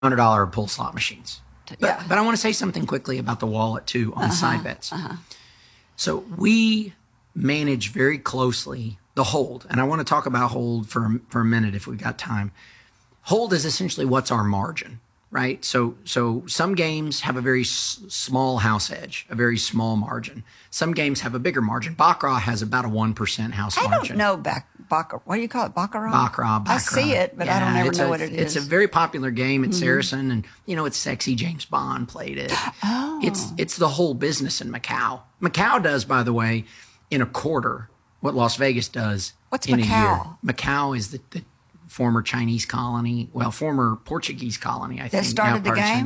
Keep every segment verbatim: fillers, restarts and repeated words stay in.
one hundred dollars pull slot machines. But, yeah. but I want to say something quickly about the wallet, too, on uh-huh, side bets. Uh-huh. So we manage very closely the hold. And I want to talk about hold for, for a minute if we've got time. Hold is essentially what's our margin, right? So so some games have a very s- small house edge, a very small margin. Some games have a bigger margin. Baccarat has about a one percent house I margin. don't know back, Baccarat. What do you call it? Baccarat? Baccarat, Baccarat. I see it, but yeah, I don't ever it's know a, what it it's is. It's a very popular game at mm-hmm. Saracen, and, you know, it's sexy. James Bond played it. Oh. It's, it's the whole business in Macau. Macau does, by the way, in a quarter what Las Vegas does What's in Macau? a year. Macau is the, the former Chinese colony, well, former Portuguese colony, I think. That started the game?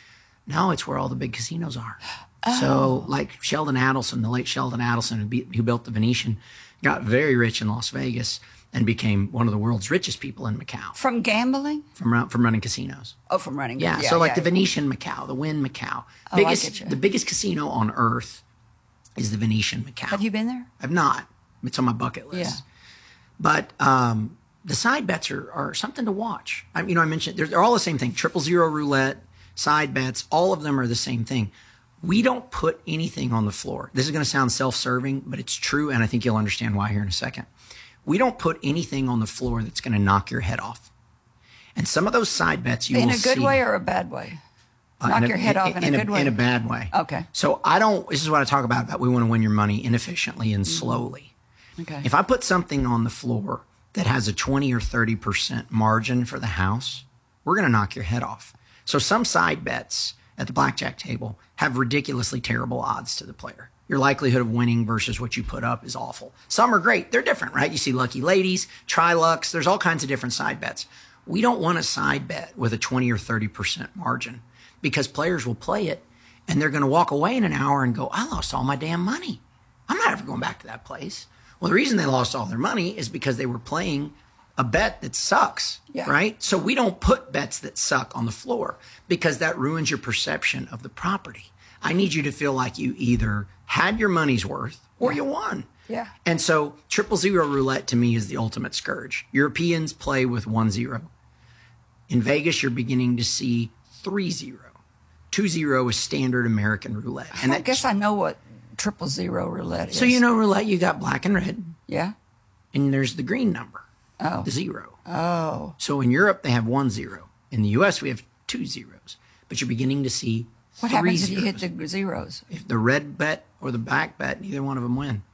No, it's where all the big casinos are. Oh. So, like Sheldon Adelson, the late Sheldon Adelson, who, be, who built the Venetian, got very rich in Las Vegas and became one of the world's richest people in Macau. From gambling? From from running casinos. Oh, from running. Yeah, yeah so like yeah, the yeah. Venetian Macau, the Wynn Macau. Oh, biggest, I get you. The biggest casino on earth is the Venetian Macau. Have you been there? I've not. It's on my bucket list. Yeah. But um, the side bets are, are something to watch. I, you know, I mentioned they're, they're all the same thing. Triple zero roulette, side bets, all of them are the same thing. We don't put anything on the floor. This is going to sound self-serving, but it's true, and I think you'll understand why here in a second. We don't put anything on the floor that's going to knock your head off. And some of those side bets you in will a good see, way or a bad way? uh, Knock in a- your head off in, in a good way? In a bad way. Okay. So I don't, this is what I talk about, about we want to win your money inefficiently and slowly. Okay. If I put something on the floor that has a twenty or thirty percent margin for the house, we're going to knock your head off. So some side bets at the blackjack table have ridiculously terrible odds to the player. Your likelihood of winning versus what you put up is awful. Some are great. They're different, right? You see Lucky Ladies, Trilux. There's all kinds of different side bets. We don't want a side bet with a twenty or thirty percent margin because players will play it and they're going to walk away in an hour and go, I lost all my damn money. I'm not ever going back to that place. Well, the reason they lost all their money is because they were playing a bet that sucks, yeah. right? So we don't put bets that suck on the floor because that ruins your perception of the property. I need you to feel like you either had your money's worth or yeah. you won. Yeah. And so triple zero roulette to me is the ultimate scourge. Europeans play with one zero. In Vegas, you're beginning to see three zero. Two zero is standard American roulette. And I that, guess I know what triple zero roulette is. so you know roulette, you got black and red, Yeah. and there's the green number, Oh. the zero. Oh. So in Europe, they have one zero. In the U S, we have two zeros. But you're beginning to see What three happens zeros. if you hit the zeros? If the red bet or the black bet, neither one of them win.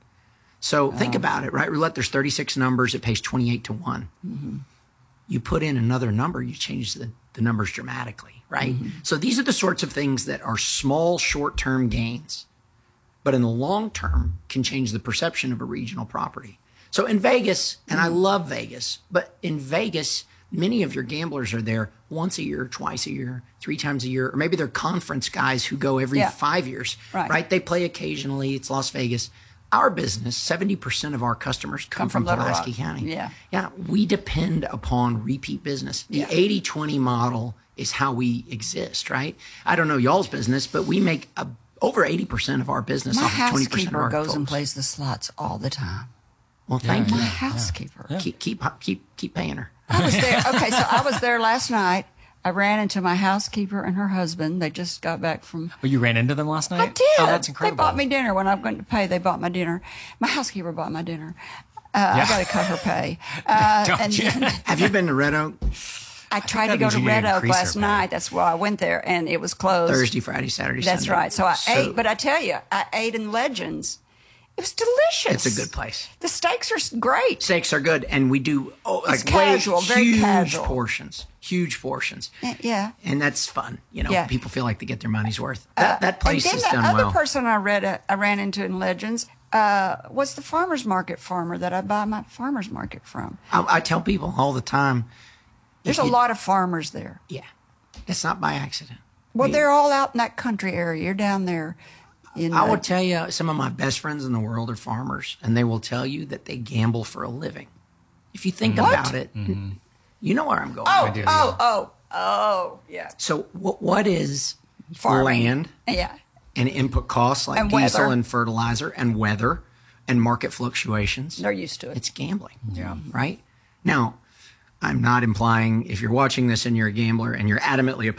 So think about it, right? Roulette, there's thirty-six numbers. It pays twenty-eight to one. Mm-hmm. You put in another number, you change the, the numbers dramatically, right? Mm-hmm. So these are the sorts of things that are small, short-term gains, but in the long term can change the perception of a regional property. So in Vegas, and I love Vegas, but in Vegas, many of your gamblers are there once a year, twice a year, three times a year, or maybe they're conference guys who go every Yeah. five years, Right. right? They play occasionally. It's Las Vegas. Our business, seventy percent of our customers come, Come from from, Little Pulaski Rock. County. Yeah. Yeah, we depend upon repeat business. The Yeah. eighty twenty model is how we exist, right? I don't know y'all's business, but we make a, over eighty percent of our business My off of twenty percent of housekeeper our goes and folks. plays the slots all the time. Well, thank My you. housekeeper. Keep, keep, keep, keep paying her. I was there. Okay, so I was there last night. I ran into my housekeeper and her husband. They just got back from. Well, you ran into them last night? I did. Oh, that's incredible. They bought me dinner when I went to pay. They bought my dinner. My housekeeper bought my dinner. Uh, Yeah. I got to cut her pay. Uh, Don't and you? then Have you been to Red Oak? I tried that to go means to you need to Red Oak increase her last pay. night. That's why I went there, and it was closed. Thursday, Friday, Saturday, That's Sunday. right. So I ate, but I tell you, I ate in Legends. It was delicious. It's a good place. The steaks are s- great. Steaks are good, and we do oh, It's like way casual, very huge casual. portions, huge portions. Eh, yeah. And that's fun. You know, Yeah. people feel like they get their money's worth. That, that place and is then the done other well. person I read, uh, I ran into in Legends, uh, was the farmers market farmer that I buy my farmers market from. I, I tell people all the time. There's if a you- lot of farmers there. Yeah, that's not by accident. Well, We- they're all out in that country area. You're down there. In I the- will tell you, some of my best friends in the world are farmers, and they will tell you that they gamble for a living. If you think What? about it, you know where I'm going. Oh, do, oh, oh, oh, yeah. So, what, what is Farming. land Yeah. and input costs like And diesel weather. and fertilizer and weather and market fluctuations? They're used to it. It's gambling. Yeah. Right? Now, I'm not implying if you're watching this and you're a gambler and you're adamantly